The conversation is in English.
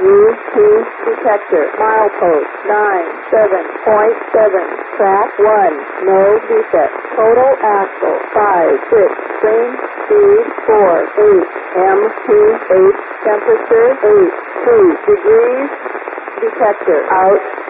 U2 detector. Milepost 97.7. Track 1. No defect. Total axle 5, 6. Train speed 4, 8. MT8. Temperature 8, 2 degrees. Detector out.